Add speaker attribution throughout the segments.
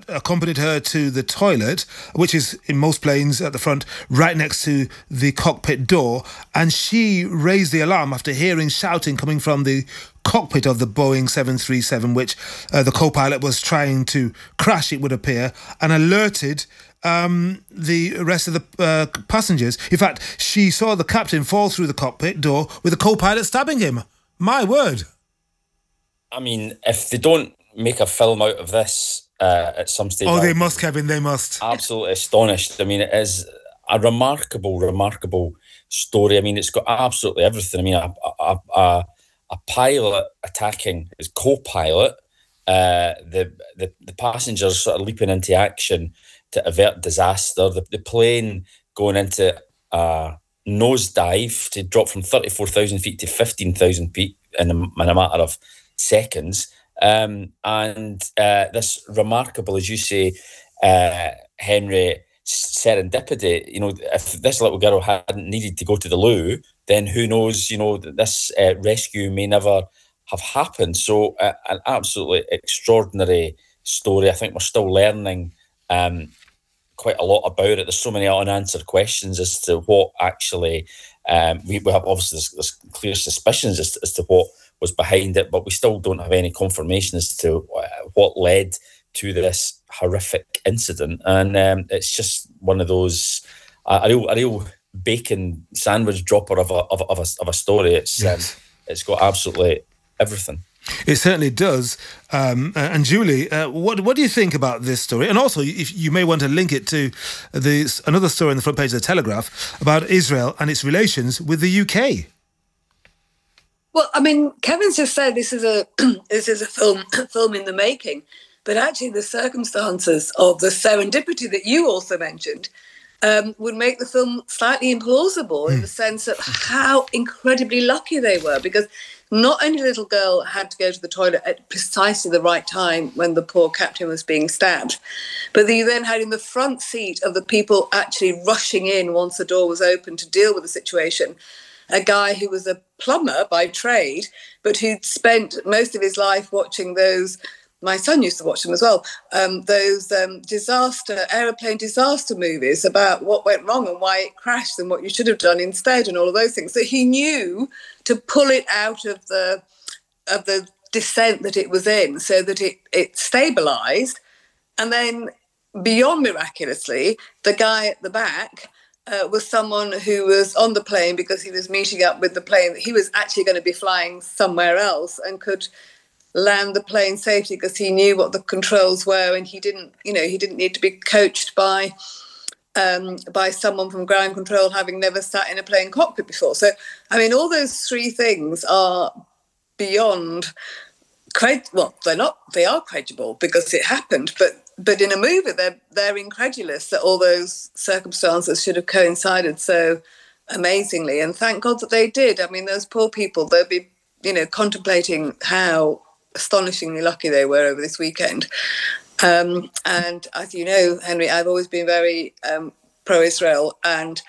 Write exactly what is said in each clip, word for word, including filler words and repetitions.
Speaker 1: accompanied her to the toilet, which is in most planes at the front, right next to the cockpit door. And she raised the alarm after hearing shouting coming from the cockpit of the Boeing seven thirty-seven, which uh, the co-pilot was trying to crash, it would appear, and alerted um, the rest of the uh, passengers. In fact, she saw the captain fall through the cockpit door with the co-pilot stabbing him. My word.
Speaker 2: I mean, if they don't make a film out of this uh, at some stage...
Speaker 1: Oh, they must, Kevin, they must.
Speaker 2: Absolutely astonished. I mean, it is a remarkable, remarkable story. I mean, it's got absolutely everything. I mean, a, a, a, a pilot attacking his co-pilot, uh, the, the the passengers sort of leaping into action to avert disaster, the, the plane going into a nosedive to drop from thirty-four thousand feet to fifteen thousand feet in a, in a matter of seconds. Um, and uh, this remarkable, as you say, uh, Henry, serendipity, you know, if this little girl hadn't needed to go to the loo, then who knows, you know, this uh, rescue may never have happened. So uh, an absolutely extraordinary story. I think we're still learning um, quite a lot about it. There's so many unanswered questions as to what actually, um, we, we have obviously there's, there's clear suspicions as to, as to what was behind it, but we still don't have any confirmation as to uh, what led to this horrific incident. And um, it's just one of those, uh, a real, a real bacon sandwich dropper of a of a, of a, of a story. It's yes. um, it's got absolutely everything.
Speaker 1: It certainly does. Um, and Julie, uh, what what do you think about this story? And also, if you may want to link it to this another story on the front page of the Telegraph about Israel and its relations with the U K.
Speaker 3: Well, I mean, Kevin's just said this is a this is a film film in the making, but actually the circumstances of the serendipity that you also mentioned um, would make the film slightly implausible mm. in the sense of how incredibly lucky they were, because not only the little girl had to go to the toilet at precisely the right time when the poor captain was being stabbed, but that you then had in the front seat of the people actually rushing in once the door was open to deal with the situation, a guy who was a plumber by trade, but who'd spent most of his life watching those, my son used to watch them as well, um, those um, disaster, aeroplane disaster movies about what went wrong and why it crashed and what you should have done instead and all of those things. So he knew to pull it out of the of the descent that it was in so that it, it stabilised. And then beyond miraculously, the guy at the back Uh, was someone who was on the plane because he was meeting up with the plane. He was actually going to be flying somewhere else and could land the plane safely because he knew what the controls were, and he didn't, you know, he didn't need to be coached by um, by someone from ground control having never sat in a plane cockpit before. So, I mean, all those three things are beyond cred. Well, they're not. They are credible because it happened, but. But in a movie, they're, they're incredulous that all those circumstances should have coincided so amazingly. And thank God that they did. I mean, those poor people, they'll be, you know, contemplating how astonishingly lucky they were over this weekend. Um, and as you know, Henry, I've always been very um, pro-Israel, and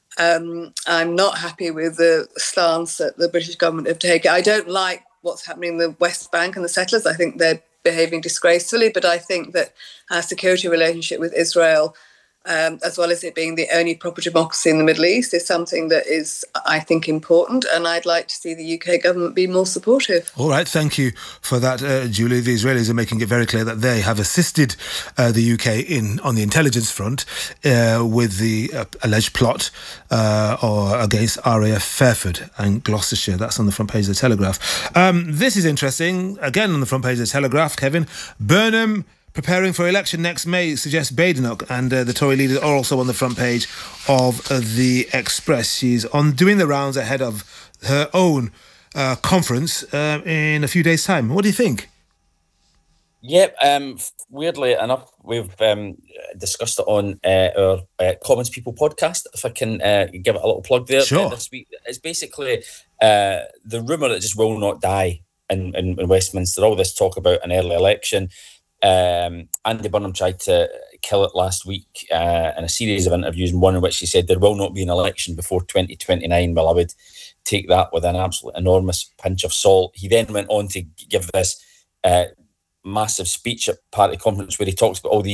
Speaker 3: um, I'm not happy with the stance that the British government have taken. I don't like what's happening in the West Bank and the settlers. I think they're behaving disgracefully, but I think that our security relationship with Israel, um, as well as it being the only proper democracy in the Middle East, is something that is, I think, important, and I'd like to see the U K government be more supportive.
Speaker 1: All right, thank you for that, uh, Julie. The Israelis are making it very clear that they have assisted uh, the U K in on the intelligence front uh, with the uh, alleged plot uh, or against R A F Fairford and Gloucestershire. That's on the front page of the Telegraph. Um, this is interesting. Again, on the front page of the Telegraph, Kevin, Burnham preparing for election next May, suggests Badenoch, and uh, the Tory leaders are also on the front page of uh, the Express. She's on doing the rounds ahead of her own uh, conference uh, in a few days' time. What do you think?
Speaker 2: Yep, um, weirdly enough, we've um, discussed it on uh, our uh, Commons People podcast, if I can uh, give it a little plug there.
Speaker 1: Sure.
Speaker 2: Uh, this week. It's basically uh, the rumour that just will not die in, in, in Westminster, all this talk about an early election. Um, Andy Burnham tried to kill it last week uh, in a series of interviews, one in which he said there will not be an election before twenty twenty-nine. Well, I would take that with an absolute enormous pinch of salt. He then went on to give this uh, massive speech at party conference where he talks about all the